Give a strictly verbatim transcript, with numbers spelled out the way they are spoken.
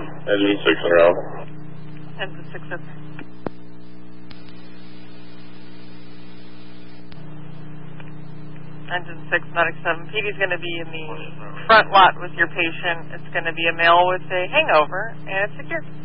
Engine six and around. Engine six, okay. Engine six, Medic seven. P D's going to be in the front lot with your patient. It's going to be a male with a hangover, and it's secure.